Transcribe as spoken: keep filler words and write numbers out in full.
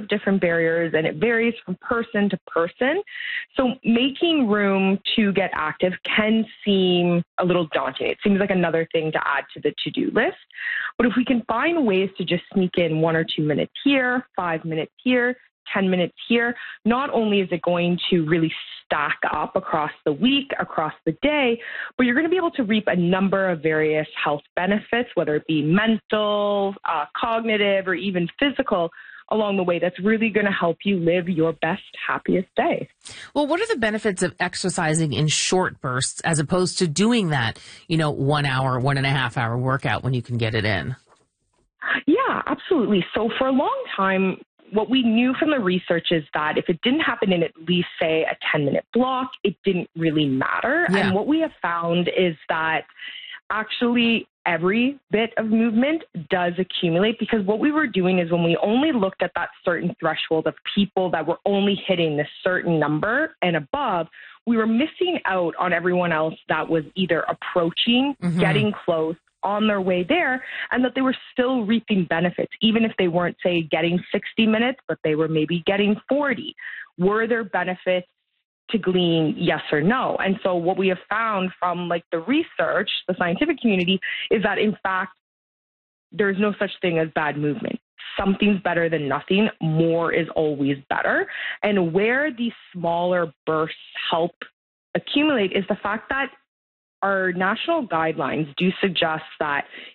different barriers, and it varies from person to person. So making room to get active can seem a little daunting. It seems like another thing to add to the to-do list. But if we can find ways to just sneak in one or two minutes here, five minutes here, ten minutes here, not only is it going to really stack up across the week, across the day, but you're going to be able to reap a number of various health benefits, whether it be mental, uh, cognitive, or even physical along the way. That's really going to help you live your best, happiest day. Well, what are the benefits of exercising in short bursts as opposed to doing that, you know, one hour, one and a half hour workout when you can get it in? Yeah, absolutely. So for a long time, what we knew from the research is that if it didn't happen in at least, say, a ten-minute block, it didn't really matter. Yeah. And what we have found is that actually every bit of movement does accumulate, because what we were doing is when we only looked at that certain threshold of people that were only hitting this certain number and above, we were missing out on everyone else that was either approaching, mm-hmm. getting close, on their way there, and that they were still reaping benefits, even if they weren't, say, getting sixty minutes, but they were maybe getting forty. Were there benefits to glean, yes or no? And so what we have found from like the research, the scientific community, is that in fact, there's no such thing as bad movement. Something's better than nothing. More is always better. And where these smaller bursts help accumulate is the fact that our national guidelines do suggest that